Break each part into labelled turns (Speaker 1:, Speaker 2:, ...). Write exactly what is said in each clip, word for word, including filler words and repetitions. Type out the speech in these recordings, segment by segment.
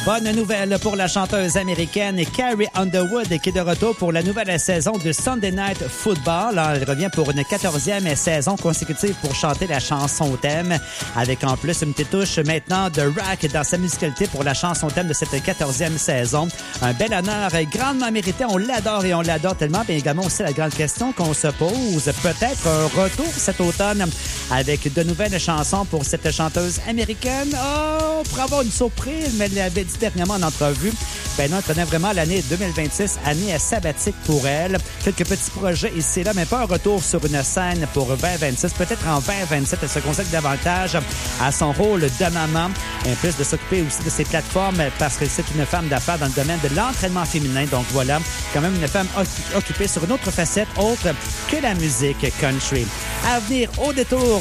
Speaker 1: Bonne nouvelle pour la chanteuse américaine Carrie Underwood qui est de retour pour la nouvelle saison de Sunday Night Football. Elle revient pour une quatorzième saison consécutive pour chanter la chanson thème, avec en plus une petite touche maintenant de rock dans sa musicalité pour la chanson thème de cette quatorzième saison. Un bel honneur grandement mérité. On l'adore et on l'adore tellement. Bien également aussi la grande question qu'on se pose, peut-être un retour cet automne avec de nouvelles chansons pour cette chanteuse américaine. Oh, pour avoir une surprise, mais elle l'avait dit dernièrement en entrevue. Ben non, elle prenait vraiment l'année deux mille vingt-six, année sabbatique pour elle. Quelques petits projets ici et là, mais pas un retour sur une scène pour vingt vingt-six. Peut-être en vingt vingt-sept, elle se consacre davantage à son rôle de maman, en plus de s'occuper aussi de ses plateformes parce que c'est une femme d'affaires dans le domaine de l'entraînement féminin. Donc voilà, quand même une femme occupée sur une autre facette autre que la musique country. À venir au détour,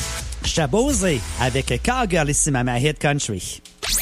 Speaker 1: Chabosé avec Cowgirl ici, ma hit country.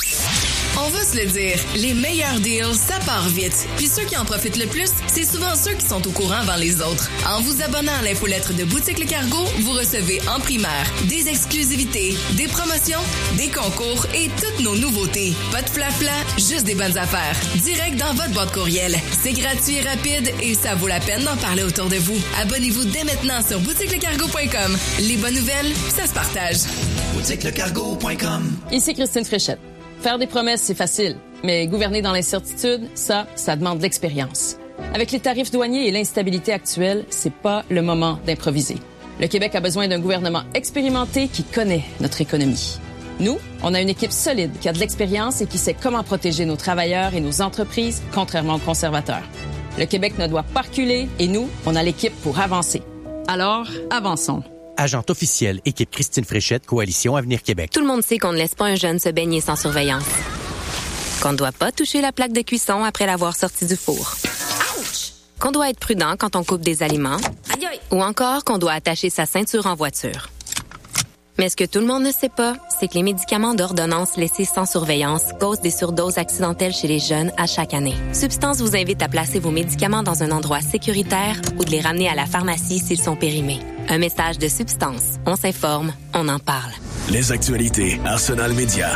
Speaker 2: On va se le dire, les meilleurs deals, ça part vite. Puis ceux qui en profitent le plus, c'est souvent ceux qui sont au courant avant les autres. En vous abonnant à l'infolettre de Boutique Le Cargo, vous recevez en primaire des exclusivités, des promotions, des concours et toutes nos nouveautés. Pas de flafla, juste des bonnes affaires. Direct dans votre boîte courriel. C'est gratuit et rapide et ça vaut la peine d'en parler autour de vous. Abonnez-vous dès maintenant sur boutique le cargo point com. Les bonnes nouvelles, ça se partage.
Speaker 3: boutique le cargo point com.
Speaker 4: Ici Christine Fréchette. Faire des promesses, c'est facile, mais gouverner dans l'incertitude, ça, ça demande de l'expérience. Avec les tarifs douaniers et l'instabilité actuelle, c'est pas le moment d'improviser. Le Québec a besoin d'un gouvernement expérimenté qui connaît notre économie. Nous, on a une équipe solide qui a de l'expérience et qui sait comment protéger nos travailleurs et nos entreprises, contrairement aux conservateurs. Le Québec ne doit pas reculer et nous, on a l'équipe pour avancer. Alors, avançons.
Speaker 5: Agente officielle, équipe Christine Fréchette, Coalition Avenir Québec.
Speaker 6: Tout le monde sait qu'on ne laisse pas un jeune se baigner sans surveillance. Qu'on ne doit pas toucher la plaque de cuisson après l'avoir sorti du four. Ouch! Qu'on doit être prudent quand on coupe des aliments. Aïe aïe! Ou encore qu'on doit attacher sa ceinture en voiture. Mais ce que tout le monde ne sait pas, c'est que les médicaments d'ordonnance laissés sans surveillance causent des surdoses accidentelles chez les jeunes à chaque année. Substance vous invite à placer vos médicaments dans un endroit sécuritaire ou de les ramener à la pharmacie s'ils sont périmés. Un message de Substance. On s'informe, on en parle.
Speaker 3: Les actualités Arsenal Média.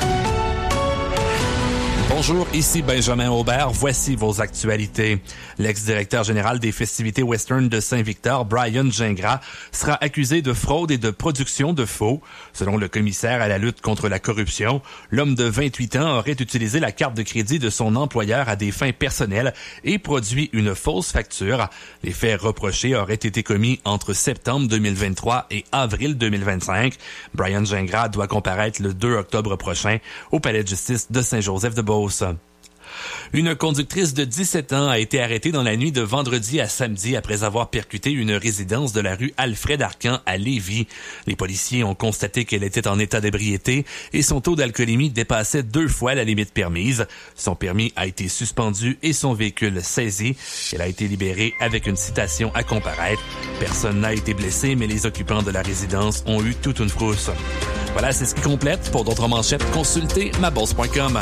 Speaker 7: Bonjour, ici Benjamin Aubert. Voici vos actualités. L'ex-directeur général des festivités western de Saint-Victor, Brian Gingras, sera accusé de fraude et de production de faux. Selon le commissaire à la lutte contre la corruption, l'homme de vingt-huit ans aurait utilisé la carte de crédit de son employeur à des fins personnelles et produit une fausse facture. Les faits reprochés auraient été commis entre septembre deux mille vingt-trois et avril deux mille vingt-cinq. Brian Gingras doit comparaître le deux octobre prochain au palais de justice de Saint-Joseph-de-Beauce. Une conductrice de dix-sept ans a été arrêtée dans la nuit de vendredi à samedi après avoir percuté une résidence de la rue Alfred-Arcan à Lévis. Les policiers ont constaté qu'elle était en état d'ébriété et son taux d'alcoolémie dépassait deux fois la limite permise. Son permis a été suspendu et son véhicule saisi. Elle a été libérée avec une citation à comparaître. Personne n'a été blessé, mais les occupants de la résidence ont eu toute une frousse. Voilà, c'est ce qui complète. Pour d'autres manchettes, consultez ma bourse point com.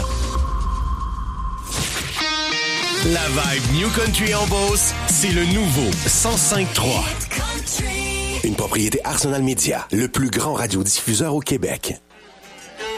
Speaker 3: La vibe New Country en Beauce, c'est le nouveau cent cinq trois. Une propriété Arsenal Média, le plus grand radiodiffuseur au Québec.